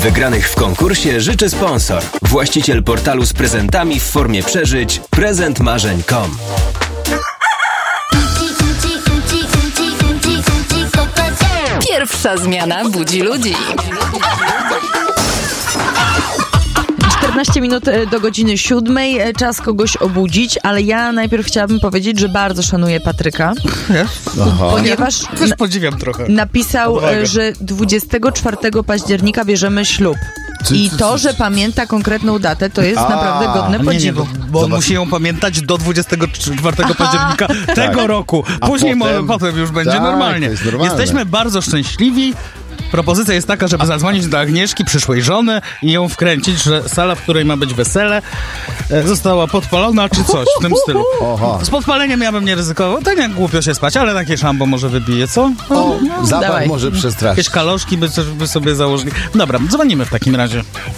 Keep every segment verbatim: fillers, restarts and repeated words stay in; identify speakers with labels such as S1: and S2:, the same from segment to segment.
S1: Wygranych w konkursie życzy sponsor. Właściciel portalu z prezentami w formie przeżyć prezent marzeń kropka com.
S2: Pierwsza zmiana budzi ludzi.
S3: czternaście minut do godziny siódmej. Czas kogoś obudzić, ale ja najpierw chciałabym powiedzieć, że bardzo szanuję Patryka.
S4: Aha.
S3: Ponieważ
S4: Ja też podziwiam trochę.
S3: napisał,
S4: Odwagę.
S3: że dwudziestego czwartego października bierzemy ślub. I to, że pamięta konkretną datę, to jest
S4: A,
S3: naprawdę godne
S4: nie, nie,
S3: podziwu.
S4: bo, bo on musi ją pamiętać do dwudziestego czwartego października tego
S5: Tak.
S4: roku.
S5: A
S4: Później
S5: potem-
S4: potem, potem już będzie
S5: Tak,
S4: normalnie.
S5: to jest normalne.
S4: Jesteśmy bardzo szczęśliwi. Propozycja jest taka, żeby zadzwonić do Agnieszki, przyszłej żony, i ją wkręcić, że sala, w której ma być wesele, e, została podpalona, czy coś w tym stylu.
S5: Oho.
S4: Z podpaleniem ja bym nie ryzykował. Tak jak głupio się spać, ale takie szambo może wybije, co?
S5: O, zapach
S3: dawaj.
S5: może przestraszyć.
S4: Jakieś kaloszki by, coś by sobie założyli. Dobra, dzwonimy w takim razie.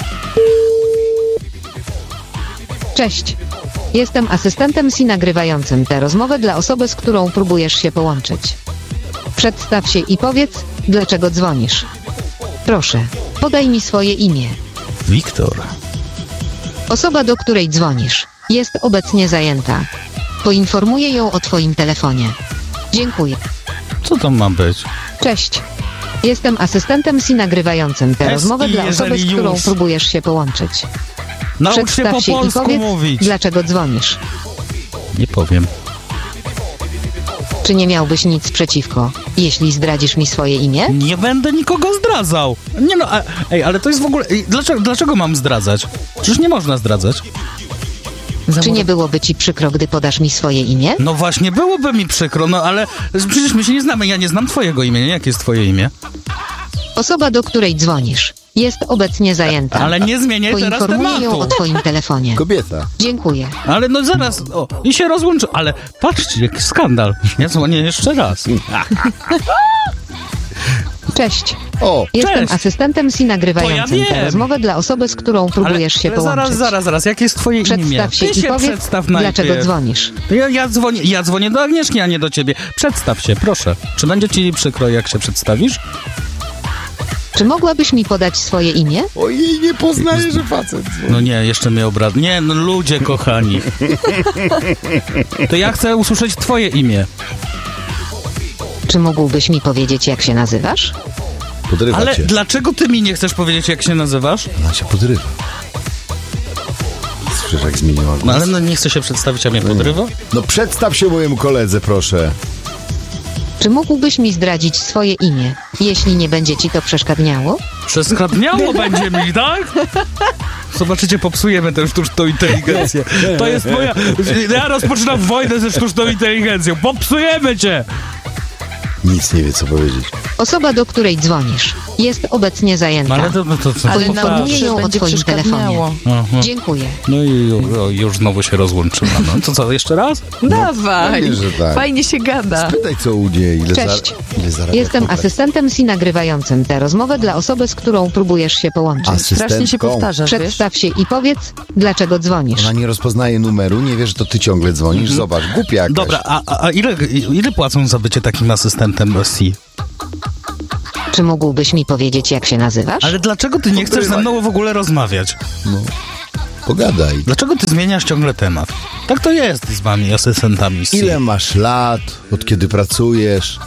S6: Cześć. Jestem asystentem S I nagrywającym tę rozmowę dla osoby, z którą próbujesz się połączyć. Przedstaw się i powiedz, dlaczego dzwonisz. Proszę, podaj mi swoje imię.
S4: Wiktor.
S6: Osoba, do której dzwonisz, jest obecnie zajęta. Poinformuję ją o twoim telefonie. Dziękuję.
S4: Co to ma być?
S6: Cześć. Jestem asystentem S I nagrywającym tę
S4: S I,
S6: rozmowę dla osoby, z
S4: jeżeli
S6: którą
S4: już.
S6: próbujesz się połączyć.
S4: Naucz się
S6: Przedstaw
S4: po
S6: się i
S4: polsku
S6: powiedz,
S4: mówić.
S6: dlaczego dzwonisz.
S4: Nie powiem.
S6: Czy nie miałbyś nic przeciwko, jeśli zdradzisz mi swoje imię?
S4: Nie będę nikogo zdradzał. Nie no, a, ej, ale to jest w ogóle... Ej, dlaczego, dlaczego mam zdradzać? Przecież nie można zdradzać.
S6: Czy nie byłoby ci przykro, gdy podasz mi swoje imię?
S4: No właśnie, byłoby mi przykro, no ale przecież my się nie znamy. Ja nie znam twojego imienia. Jakie jest twoje imię?
S6: Osoba, do której dzwonisz, jest obecnie zajęta.
S4: Ale nie zmieniaj teraz
S6: Poinformuję ją o
S4: tematu.
S6: twoim telefonie.
S5: Kobieta.
S6: Dziękuję.
S4: Ale no zaraz, o, i się rozłączy. Ale patrzcie, jaki skandal. Ja dzwonię jeszcze raz.
S6: Cześć.
S5: O,
S6: Jestem
S4: Cześć.
S6: asystentem S I nagrywającym
S4: To ja
S6: tę
S4: wiem.
S6: rozmowę dla osoby, z którą próbujesz się
S4: ale
S6: połączyć.
S4: zaraz, zaraz, zaraz. Jakie jest twoje imię?
S6: Przedstaw się
S4: Ty
S6: i
S4: się
S6: powiedz,
S4: przedstaw najpierw.
S6: dlaczego dzwonisz.
S4: Ja, ja, dzwonię, ja dzwonię do Agnieszki, a nie do ciebie. Przedstaw się, proszę. Czy będzie ci przykro, jak się przedstawisz?
S6: Czy mogłabyś mi podać swoje imię?
S5: ojej, nie poznaję, że facet.
S4: No nie, jeszcze mnie obraz. Nie, no ludzie kochani. To ja chcę usłyszeć twoje imię.
S6: Czy mógłbyś mi powiedzieć, jak się nazywasz?
S5: Podrywa
S4: Ale
S5: cię.
S4: dlaczego ty mi nie chcesz powiedzieć, jak się nazywasz?
S5: Ona się podrywa. Słyszysz, jak zmieniła głos?
S4: No ale no nie chcę się przedstawić, a mnie podrywa?
S5: No przedstaw się mojemu koledze, proszę.
S6: Czy mógłbyś mi zdradzić swoje imię, jeśli nie będzie ci to przeszkadniało?
S4: Przeskradniało będzie mi, tak? Zobaczycie, popsujemy tę sztuczną inteligencję. To jest moja... Ja rozpoczynam wojnę ze sztuczną inteligencją. Popsujemy cię!
S5: Nic nie wie, co powiedzieć.
S6: Osoba, do której dzwonisz, jest obecnie zajęta.
S4: Ale to, no to co?
S3: Ale
S6: Poinformuję
S3: zawsze
S6: ją o
S3: będzie
S6: twoim
S3: przeszkadniało.
S6: telefonie.
S4: Aha.
S6: Dziękuję.
S4: No i ju- o, już znowu się rozłączyła. No to co, jeszcze raz?
S3: Dawaj,
S5: pewnie, że tak.
S3: fajnie się gada.
S5: Pytaj, co u niej, ile,
S6: Cześć.
S5: Za, ile zarabia
S6: Jestem
S5: kobra.
S6: asystentem S I nagrywającym tę rozmowę dla osoby, z którą próbujesz się połączyć.
S5: Asystentką.
S3: Strasznie się powtarzasz, wiesz?
S6: Przedstaw się i powiedz, dlaczego dzwonisz.
S5: Ona nie rozpoznaje numeru, nie wie, że to ty ciągle dzwonisz. Zobacz, głupia jakaś.
S4: Dobra, a, a, a ile, ile płacą za bycie takim asystentem S I?
S6: Czy mógłbyś mi powiedzieć, jak się nazywasz?
S4: Ale dlaczego ty nie chcesz ze mną w ogóle rozmawiać?
S5: Pogadaj.
S4: Dlaczego ty zmieniasz ciągle temat? Tak to jest z wami, asystentami S I.
S5: Ile masz lat, od kiedy pracujesz?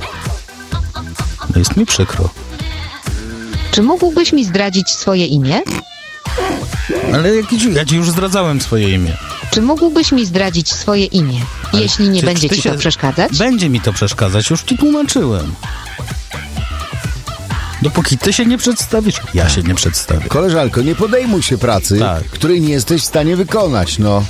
S4: No jest mi przykro.
S6: Czy mógłbyś mi zdradzić swoje imię?
S4: Ale jak, ja ci już zdradzałem swoje imię.
S6: Czy mógłbyś mi zdradzić swoje imię,
S4: Ale
S6: jeśli nie
S4: czy-
S6: będzie
S4: czy ty
S6: ci
S4: się-
S6: to przeszkadzać?
S4: Będzie mi to przeszkadzać, już ci tłumaczyłem. Dopóki ty się nie przedstawisz, ja się nie przedstawię.
S5: Koleżanko, nie podejmuj się pracy,
S4: Tak.
S5: której nie jesteś w stanie wykonać, no.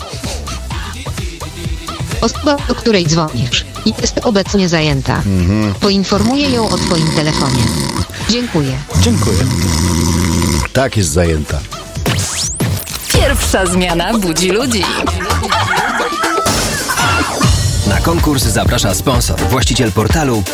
S6: Osoba, do której dzwonisz, jest obecnie zajęta.
S4: Mhm.
S6: Poinformuję ją o twoim telefonie. Dziękuję.
S4: Dziękuję.
S5: Tak, jest zajęta.
S2: Pierwsza zmiana budzi ludzi.
S1: Na konkurs zaprasza sponsor, właściciel portalu